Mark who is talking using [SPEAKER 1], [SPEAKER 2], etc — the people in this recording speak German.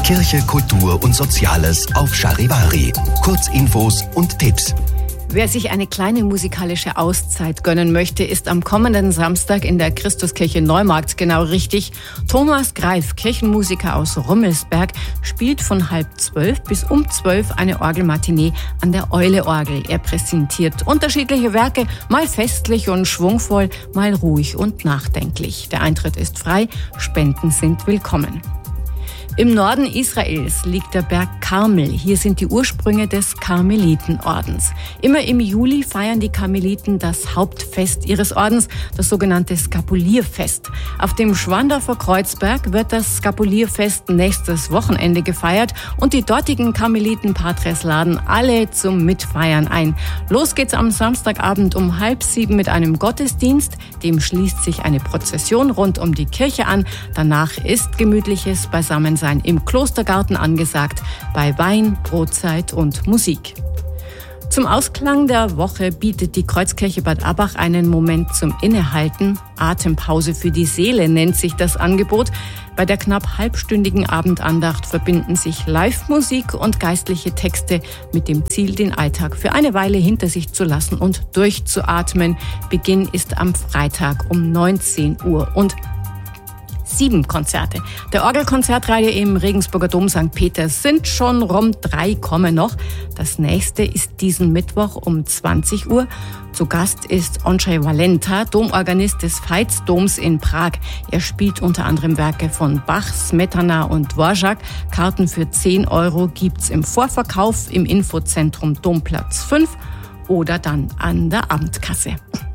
[SPEAKER 1] Kirche, Kultur und Soziales auf Charivari. Kurzinfos und Tipps.
[SPEAKER 2] Wer sich eine kleine musikalische Auszeit gönnen möchte, ist am kommenden Samstag in der Christuskirche Neumarkt genau richtig. Thomas Greif, Kirchenmusiker aus Rummelsberg, spielt von 11:30 bis um 12 eine Orgelmatinee an der Eule-Orgel. Er präsentiert unterschiedliche Werke, mal festlich und schwungvoll, mal ruhig und nachdenklich. Der Eintritt ist frei, Spenden sind willkommen. Im Norden Israels liegt der Berg Karmel. Hier sind die Ursprünge des Karmelitenordens. Immer im Juli feiern die Karmeliten das Hauptfest ihres Ordens, das sogenannte Skapulierfest. Auf dem Schwandorfer Kreuzberg wird das Skapulierfest nächstes Wochenende gefeiert und die dortigen Karmeliten-Patres laden alle zum Mitfeiern ein. Los geht's am Samstagabend um 6:30 mit einem Gottesdienst. Dem schließt sich eine Prozession rund um die Kirche an. Danach ist gemütliches Beisammensein im Klostergarten angesagt, bei Wein, Brotzeit und Musik. Zum Ausklang der Woche bietet die Kreuzkirche Bad Abbach einen Moment zum Innehalten. Atempause für die Seele nennt sich das Angebot. Bei der knapp halbstündigen Abendandacht verbinden sich Live-Musik und geistliche Texte mit dem Ziel, den Alltag für eine Weile hinter sich zu lassen und durchzuatmen. Beginn ist am Freitag um 19 Uhr und 7 Konzerte der Orgelkonzertreihe im Regensburger Dom St. Peter sind schon rum, 3 kommen noch. Das nächste ist diesen Mittwoch um 20 Uhr. Zu Gast ist Ondřej Valenta, Domorganist des Veitsdoms in Prag. Er spielt unter anderem Werke von Bach, Smetana und Dvořák. Karten für 10 € gibt's im Vorverkauf im Infozentrum Domplatz 5 oder dann an der Abendkasse.